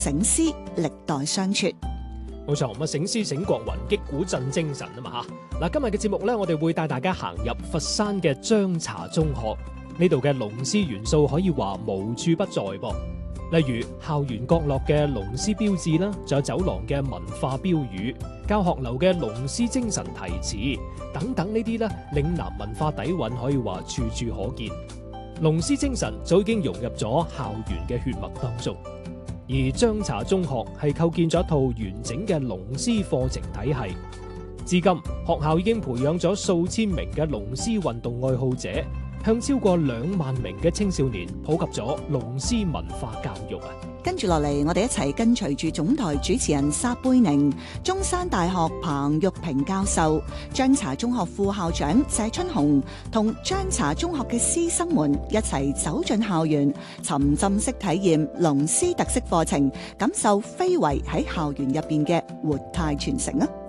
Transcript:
醒獅歷代相傳。 冇錯，咁醒獅醒國魂，擊鼓振精神啊嘛吓。嗱，今日嘅節目呢，我哋會帶大家行入佛山嘅張槎中學，呢度嘅龍獅元素可以話無處不在噃。例如校園角落嘅龍獅標誌啦，仲有走廊嘅文化標語、教學樓嘅龍獅精神題詞等等呢啲呢，嶺南文化底蘊可以話處處可見。龍獅精神早已經融入咗校園嘅血脈當中。而張槎中學係構建咗一套完整嘅龍獅課程體系，至今學校已經培養咗數千名嘅龍獅運動愛好者，向超過2萬名嘅青少年普及咗龍獅文化教育啊！ 跟住落嚟，我哋一齊跟隨住總台主持人撒貝寧、中山大學彭玉平教授、張槎中學副校長謝春紅同張槎中學嘅師生們一齊走進校園，沉浸式體驗龍獅特色課程，感受非遺喺校園入邊嘅活態傳承啊！